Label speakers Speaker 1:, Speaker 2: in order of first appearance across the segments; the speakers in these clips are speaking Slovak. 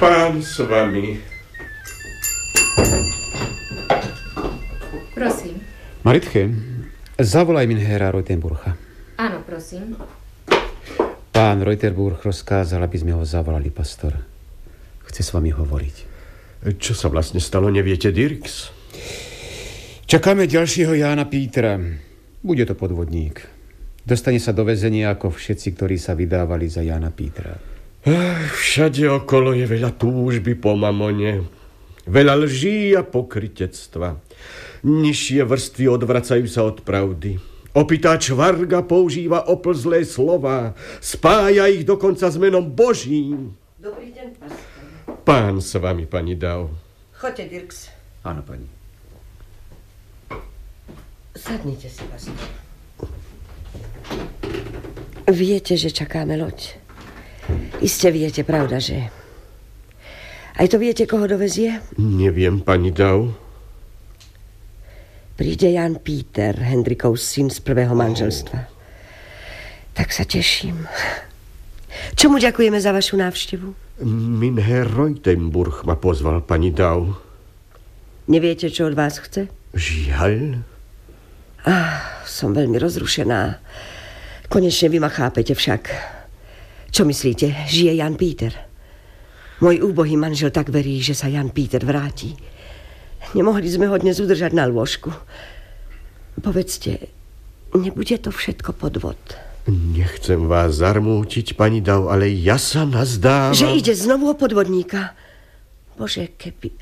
Speaker 1: Pán s vami.
Speaker 2: Prosím.
Speaker 3: Maritche, zavolaj Minhera Reutenburcha.
Speaker 2: Áno, prosím.
Speaker 3: Pán Reutenburg rozkázal, aby sme ho zavolali, pastor. Chce s vami hovoriť.
Speaker 1: Čo sa vlastne stalo, neviete, Dirks?
Speaker 3: Čakáme ďalšieho Jána Pítera. Bude to podvodník. Dostane sa do väzenia ako všetci, ktorí sa vydávali za Jána Pítera.
Speaker 1: Všade okolo je veľa túžby po mamone. Veľa lží a pokrytectva. Nižšie vrstvy odvracajú sa od pravdy. Opitá čvarga používa oplzlé slová. Spája ich dokonca s menom Božím.
Speaker 4: Dobrý deň, pastor.
Speaker 1: Pán s vami, pani Dau.
Speaker 4: Choďte, Dirks.
Speaker 3: Áno, pani.
Speaker 4: Sadnite si, pastor. Viete, že čakáme loď. Iste viete, pravda, že? Aj to viete, koho dovezie?
Speaker 1: Neviem, pani Dau.
Speaker 4: Príde Jan Píter, Hendrikov syn z prvého manželstva. Tak sa teším. Čomu ďakujeme za vašu návštevu?
Speaker 1: Minher Reutenburg ma pozval, pani Dau.
Speaker 4: Neviete, čo od vás chce?
Speaker 1: Žiaľ.
Speaker 4: Som veľmi rozrušená. Konečne vy ma chápete však. Čo myslíte? Žije Jan Píter? Môj úbohý manžel tak verí, že sa Jan Píter vráti. Nemohli sme ho dnes udržať na lôžku. Povedzte, nebude to všetko podvod?
Speaker 1: Nechcem vás zarmútiť, pani Dau, ale ja sa nazdávam...
Speaker 4: Že ide znovu o podvodníka. Bože, keby...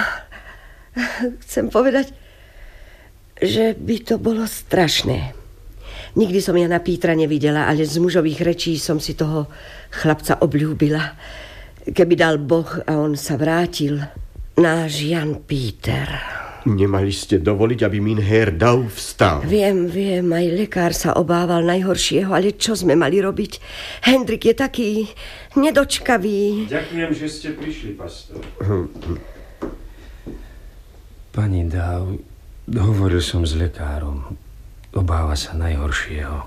Speaker 4: Chcem povedať, že by to bolo strašné. Nikdy som Jana Pítra nevidela, ale z mužových rečí som si toho chlapca obľúbila. Keby dal Boh a on sa vrátil... Náš Jan Píter.
Speaker 1: Nemali ste dovoliť, aby Minher Dau vstal.
Speaker 4: Viem, aj lekár sa obával najhoršieho, ale čo sme mali robiť? Hendrik je taký nedočkavý.
Speaker 5: Ďakujem, že ste prišli, pastor. Pani Dau, hovoril som s lekárom. Obáva sa najhoršieho.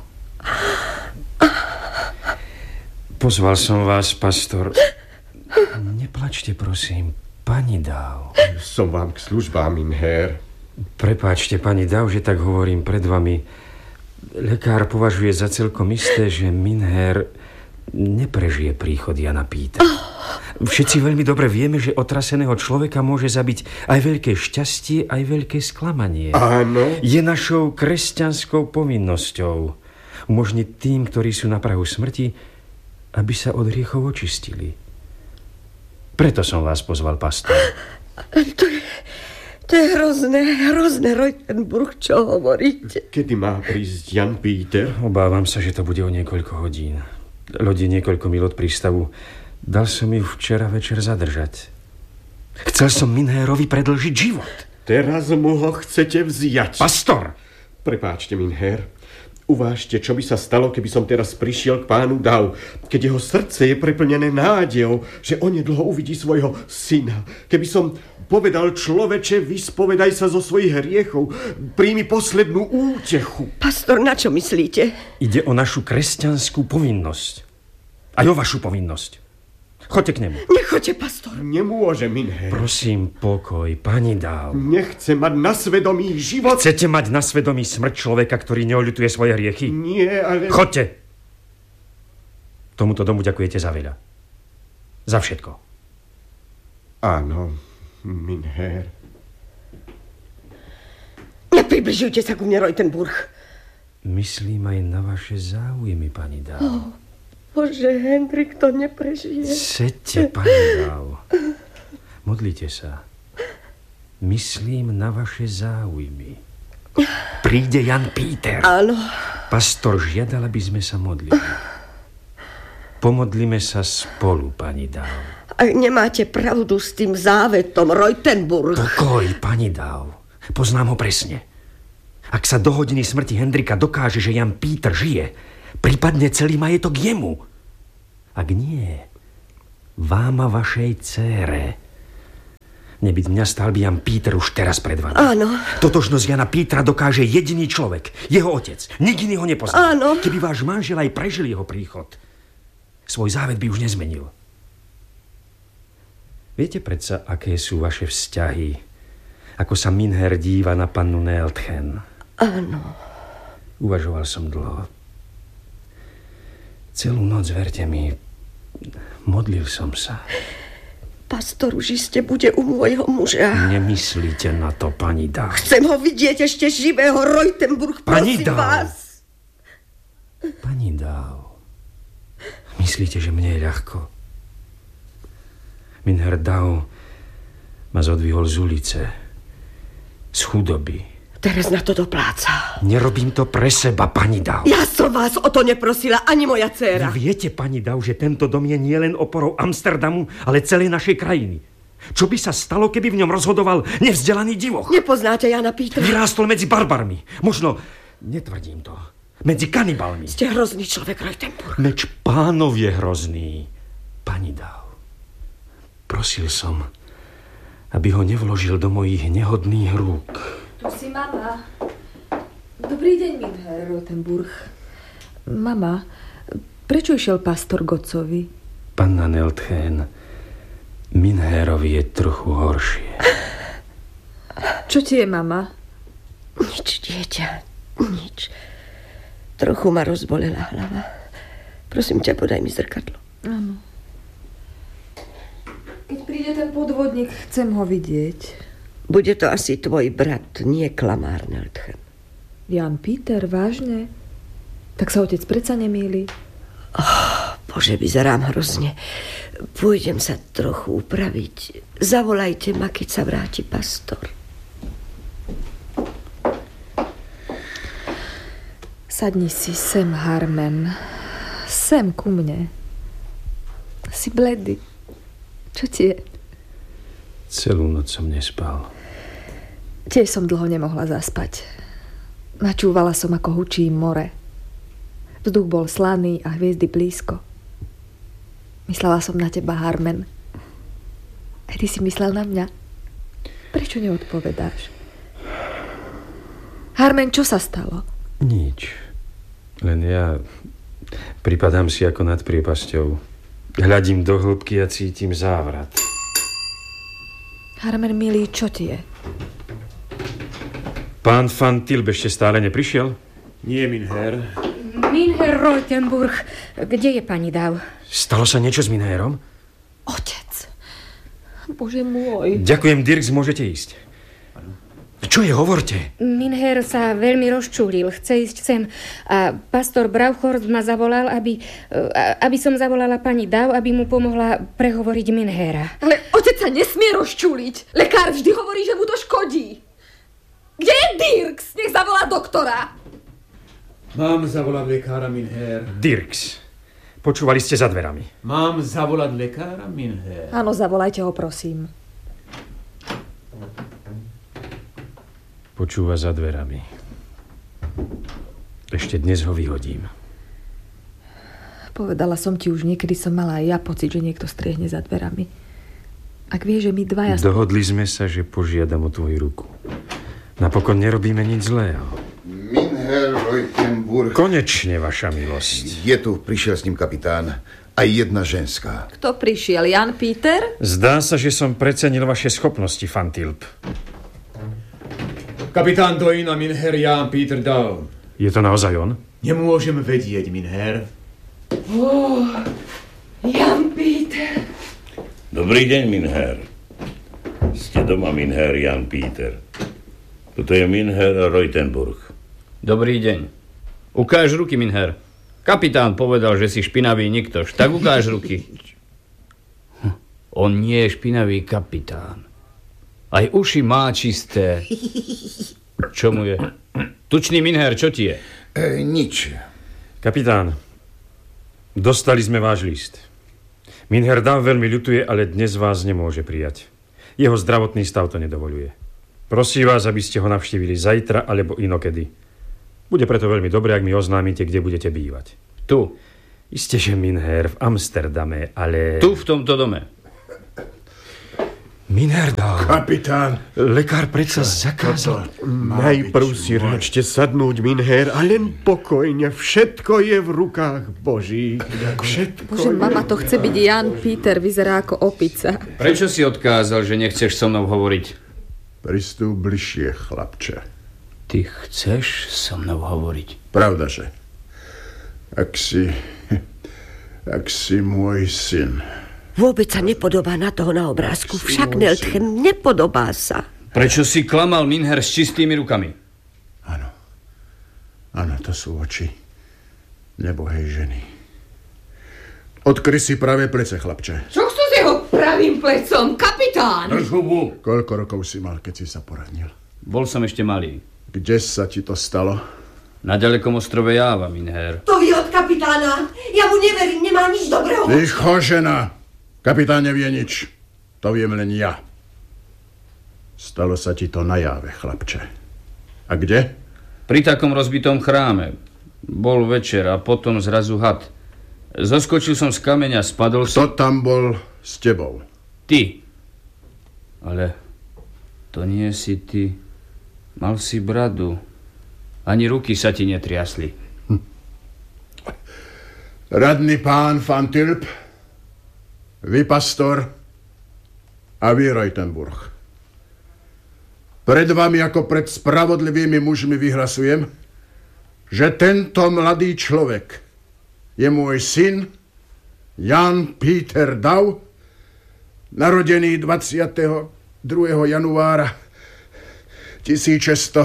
Speaker 5: Pozval som vás, pastor. Neplačte, prosím. Pani Dau.
Speaker 1: Som vám k službám, Minher.
Speaker 5: Prepáčte, pani Dau, že tak hovorím pred vami. Lekár považuje za celkom isté, že Minher neprežije príchod Jana Pítera. Všetci veľmi dobre vieme, že otraseného človeka môže zabiť aj veľké šťastie, aj veľké sklamanie.
Speaker 1: Áno.
Speaker 5: Je našou kresťanskou povinnosťou umožniť tým, ktorí sú na prahu smrti, aby sa od hriechov očistili. Preto som vás pozval, pastor.
Speaker 4: To je hrozné, Reutenburg, čo hovoríte?
Speaker 1: Kedy má prísť Jan Píter?
Speaker 5: Obávam sa, že to bude o niekoľko hodín. Loď je niekoľko mil od prístavu. Dal som ju včera večer zadržať. Chcel som Minherovi predĺžiť život.
Speaker 1: Teraz mu ho chcete vziať.
Speaker 5: Pastor!
Speaker 1: Prepáčte, Minher. Uvážte, čo by sa stalo, keby som teraz prišiel k pánu Dau, keď jeho srdce je preplnené nádejou, že onedlho uvidí svojho syna. Keby som povedal: človeče, vyspovedaj sa zo svojich hriechov, príjmi poslednú útechu.
Speaker 4: Pastor, na čo myslíte?
Speaker 5: Ide o našu kresťanskú povinnosť. Aj o vašu povinnosť. Choďte k nemu.
Speaker 4: Nechoďte, pastor.
Speaker 1: Nemôže, Minher.
Speaker 5: Prosím, pokoj, pani Dau.
Speaker 1: Nechcem mať na svedomí život.
Speaker 5: Chcete mať na svedomí smrť človeka, ktorý neoľutuje svoje hriechy?
Speaker 1: Nie, ale...
Speaker 5: Choďte. Tomuto domu ďakujete za veľa. Za všetko.
Speaker 1: Áno, Minher.
Speaker 4: Nepribližujte sa ku mne, Reutenburg.
Speaker 5: Myslím aj na vaše záujmy, pani Dau.
Speaker 4: Bože, Hendrik to neprežije.
Speaker 5: Sedte, pani Dau. Modlite sa. Myslím na vaše záujmy. Príde Jan Píter.
Speaker 4: Áno.
Speaker 5: Pastor žiadal, aby sme sa modlili. Pomodlíme sa spolu, pani Dau.
Speaker 4: Ak nemáte pravdu s tým závetom, Reutenburg.
Speaker 5: Pokoj, pani Dau. Poznám ho presne. Ak sa do hodiny smrti Hendrika dokáže, že Jan Píter žije, prípadne celý majetok jemu. Ak nie, vám a vašej dcére. Nebyť mňa, stál by Jan Píter už teraz pred vami.
Speaker 4: Áno.
Speaker 5: Totožnosť Jana Pítra dokáže jediný človek, jeho otec. Nik iný ho nepozná.
Speaker 4: Áno.
Speaker 5: Keby váš manžel aj prežil jeho príchod, svoj závet by už nezmenil. Viete predsa, aké sú vaše vzťahy? Ako sa Minher díva na pannu Neeltchen?
Speaker 4: Áno.
Speaker 5: Uvažoval som dlho. Celú noc, verte mi, modlil som sa.
Speaker 4: Pastor už iste bude u môjho muža.
Speaker 5: Nemyslíte na to, pani Dau.
Speaker 4: Chcem ho vidieť ešte živého, Reutenburg, prosím vás.
Speaker 5: Pani Dau, myslíte, že mne je ľahko? Minher Dau ma zodvihol z ulice, z chudoby.
Speaker 4: Teraz na to dopláca.
Speaker 5: Nerobím to pre seba, pani Dau.
Speaker 4: Ja som vás o to neprosila, ani moja dcéra.
Speaker 5: Vy viete, pani Dau, že tento dom je nielen oporou Amsterdamu, ale celej našej krajiny. Čo by sa stalo, keby v ňom rozhodoval nevzdelaný divoch?
Speaker 4: Nepoznáte Jana Pítera?
Speaker 5: Vyrástol medzi barbarmi. Možno, netvrdím to, medzi kanibalmi.
Speaker 4: Ste hrozný človek, Reutenburg.
Speaker 5: Meč pánov je hrozný. Pani Dau, prosil som, aby ho nevložil do mojich nehodných rúk.
Speaker 2: Tu si mama. Dobrý deň, Minher Reutenburg. Mama, prečo išiel pastor Gocovi?
Speaker 5: Panna Neeltchen, Minherovi je trochu horšie.
Speaker 2: Čo ti je, mama?
Speaker 4: Nič, dieťa, nič. Trochu ma rozbolela hlava. Prosím ťa, podaj mi zrkadlo.
Speaker 2: Áno. Keď príde ten podvodník, chcem ho vidieť.
Speaker 4: Bude to asi tvoj brat, nie klamár Neeltchen.
Speaker 2: Jan Píter, vážne? Tak sa otec predsa nemýli.
Speaker 4: Bože, vyzerám hrozne. Pôjdem sa trochu upraviť. Zavolajte ma, keď sa vráti pastor.
Speaker 2: Sadni si sem, Harmen. Sem ku mne. Si bledy. Čo ti je?
Speaker 5: Celú noc som nespal.
Speaker 2: Tiež som dlho nemohla zaspať. Načúvala som, ako hučí more. Vzduch bol slaný a hviezdy blízko. Myslela som na teba, Harmen. A ty si myslel na mňa? Prečo neodpovedáš? Harmen, čo sa stalo?
Speaker 5: Nič. Len ja pripadám si ako nad priepasťou. Hľadím do hĺbky a cítim závrat.
Speaker 2: Harmen, milý, čo ti je?
Speaker 5: Pán van Tilb ešte stále neprišiel?
Speaker 3: Nie, Minher.
Speaker 6: Minher Reutenburg, kde je pani Dau?
Speaker 5: Stalo sa niečo s Minherom?
Speaker 2: Otec. Bože môj.
Speaker 5: Ďakujem, Dirks, môžete ísť. Čo je, hovorte?
Speaker 6: Minher sa veľmi rozčúlil, chce ísť sem. A pastor Brauchorst ma zavolal, aby som zavolala pani Dau, aby mu pomohla prehovoriť Minhera.
Speaker 2: Ale otec sa nesmie rozčúliť. Lekár vždy hovorí, že mu to škodí. Kde je Dirks? Nech zavolá doktora.
Speaker 3: Mám zavolať lekára, Minher.
Speaker 5: Dirks, počúvali ste za dverami.
Speaker 3: Mám zavolať lekára, Minher.
Speaker 2: Áno, zavolajte ho, prosím.
Speaker 5: Počúva za dverami. Ešte dnes ho vyhodím.
Speaker 2: Povedala som ti už, niekedy som mala aj ja pocit, že niekto striehne za dverami. Ak vie, že my dvaja...
Speaker 5: Dohodli sme sa, že požiadam o tvoju ruku. Napokon nerobíme nič zlého.
Speaker 7: Minher Reutenburg.
Speaker 5: Konečne, vaša milosť.
Speaker 7: Je tu, prišiel s ním kapitán. Aj jedna ženská.
Speaker 2: Kto prišiel? Jan Píter?
Speaker 5: Zdá sa, že som precenil vaše schopnosti, van Tilb.
Speaker 3: Kapitán Dojina, Minher Jan Píter Dau.
Speaker 5: Je to naozaj on?
Speaker 3: Nemôžem vedieť, Minher.
Speaker 4: Jan Píter.
Speaker 8: Dobrý deň, Minher. Ste doma, Minher Jan Píter. Toto je Minher Reutenburg.
Speaker 9: Dobrý deň. Ukáž ruky, Minher. Kapitán povedal, že si špinavý niktož. Tak ukáž ruky. On nie je špinavý kapitán. Aj uši má čisté. Čo mu je? Tučný Minher, čo ti je?
Speaker 7: Nič.
Speaker 5: Kapitán, dostali sme váš list. Minher Dau veľmi ľutuje, ale dnes vás nemôže prijať. Jeho zdravotný stav to nedovoľuje. Prosím vás, aby ste ho navštívili zajtra alebo inokedy. Bude preto veľmi dobré, ak mi oznámite, kde budete bývať.
Speaker 9: Tu.
Speaker 5: Isté, že Minher v Amsterdame, ale...
Speaker 9: Tu, v tomto dome.
Speaker 5: Minher Dau.
Speaker 7: Kapitán.
Speaker 5: Lekár predsa zakázal.
Speaker 1: Najprv si račte sadnúť, Minher, a len pokojne. Všetko je v rukách Božích. Všetko
Speaker 2: Bože, mama, to chce byť Jan Peter, vyzerá ako opica.
Speaker 9: Prečo si odkázal, že nechceš so mnou hovoriť?
Speaker 7: Pristúp bližšie, chlapče.
Speaker 9: Ty chceš so mnou hovoriť?
Speaker 7: Pravda, že? Ak si môj syn.
Speaker 4: Vôbec sa nepodobá na toho na obrázku. Však Neltchen nepodobá sa.
Speaker 9: Prečo si klamal, Minher, s čistými rukami?
Speaker 7: Áno, to sú oči nebohej ženy. Odkry si pravé plece, chlapče.
Speaker 10: Čo chcú s jeho pravým plecom, kapitán?
Speaker 7: Koľko rokov si mal, keď si sa poranil?
Speaker 9: Bol som ešte malý.
Speaker 7: Kde sa ti to stalo?
Speaker 9: Na ďalekom ostrove Jáva, Minher.
Speaker 10: To vie od kapitána. Ja mu neverím, nemá nič dobrého.
Speaker 7: Ticho, žena. Kapitán nevie nič. To viem len ja. Stalo sa ti to na Jáve, chlapče. A kde?
Speaker 9: Pri takom rozbitom chráme. Bol večer a potom zrazu had. Zoskočil som z kameňa, spadol som...
Speaker 7: Kto tam bol s tebou?
Speaker 9: Ty. Ale to nie si ty. Mal si bradu. Ani ruky sa ti netriasli.
Speaker 7: Radný pán van Tilp, vy pastor a vy Reutenburg. Pred vami ako pred spravodlivými mužmi vyhlasujem, že tento mladý človek je môj syn Jan Peter Dau, narodený 22. januára 1647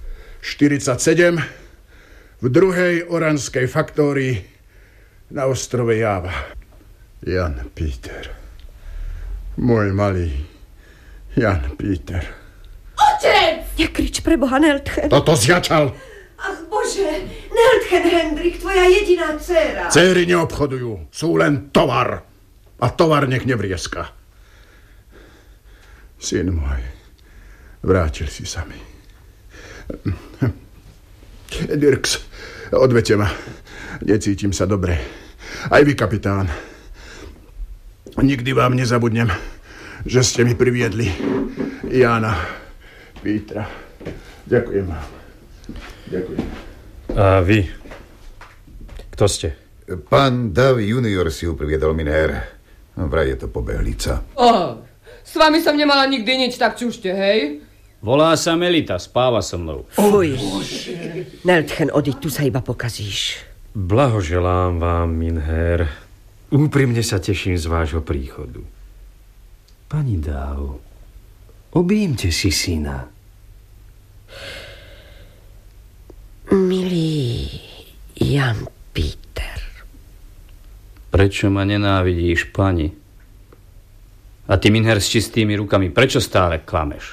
Speaker 7: v druhej oranskej faktórii na ostrove Jáva. Jan Peter. Môj malý Jan Peter.
Speaker 10: Otec!
Speaker 4: Nekrič pre Boha, Neltchen.
Speaker 7: Toto zjačal.
Speaker 10: Ach Bože, Neltchen Hendrik, tvoja jediná dcéra.
Speaker 7: Céry neobchodujú, sú len tovar. A tovar nech nevrieska. Syn môj, vrátil si sa mi. Dirks, odvete ma. Necítim sa dobre. Aj vy, kapitán. Nikdy vám nezabudnem, že ste mi priviedli Jána Petra. Ďakujem vám. Ďakujem.
Speaker 5: A vy? Kto ste?
Speaker 7: Pán Dau junior si ju priviedol, Minher. Vraj je to pobehlica.
Speaker 10: S vami som nemala nikdy nič, tak čušte, hej?
Speaker 9: Volá sa Melita, spáva so mnou.
Speaker 4: Fuj. Neltchen, odiď, tu sa iba pokazíš.
Speaker 5: Blahoželám vám, Minher. Úprimne sa teším z vášho príchodu. Pani Dau, objímte si syna.
Speaker 4: Milý Jan Peter.
Speaker 9: Prečo ma nenávidíš, pani? A ty, Minher, s čistými rukami, prečo stále klameš?